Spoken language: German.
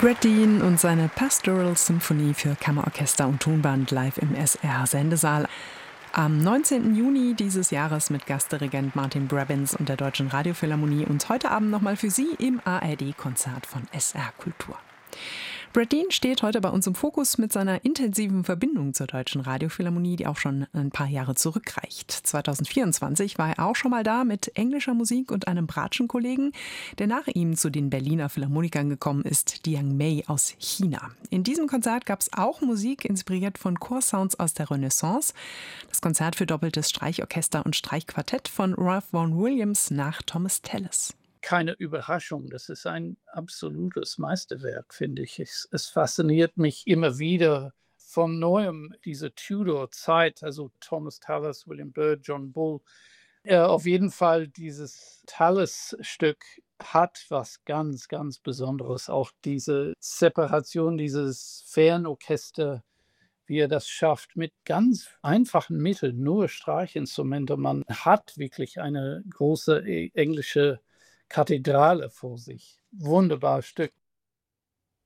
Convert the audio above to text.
Brad Dean und seine Pastoral Symphony für Kammerorchester und Tonband live im SR-Sendesaal. Am 19. Juni dieses Jahres mit Gastdirigent Martin Brabbins und der Deutschen Radiophilharmonie und heute Abend nochmal für Sie im ARD-Konzert von SR Kultur. Brad Dean steht heute bei uns im Fokus mit seiner intensiven Verbindung zur Deutschen Radiophilharmonie, die auch schon ein paar Jahre zurückreicht. 2024 war er auch schon mal da mit englischer Musik und einem Bratschenkollegen, der nach ihm zu den Berliner Philharmonikern gekommen ist, Jiang Mei aus China. In diesem Konzert gab es auch Musik, inspiriert von Chorsounds aus der Renaissance. Das Konzert für doppeltes Streichorchester und Streichquartett von Ralph Vaughan Williams nach Thomas Tallis. Keine Überraschung, das ist ein absolutes Meisterwerk, finde ich. Es fasziniert mich immer wieder von Neuem, diese Tudor-Zeit, also Thomas Tallis, William Byrd, John Bull. Auf jeden Fall, dieses Tallis-Stück hat was ganz, ganz Besonderes. Auch diese Separation, dieses Fernorchester, wie er das schafft, mit ganz einfachen Mitteln, nur Streichinstrumente. Man hat wirklich eine große englische Kathedrale vor sich. Wunderbares Stück.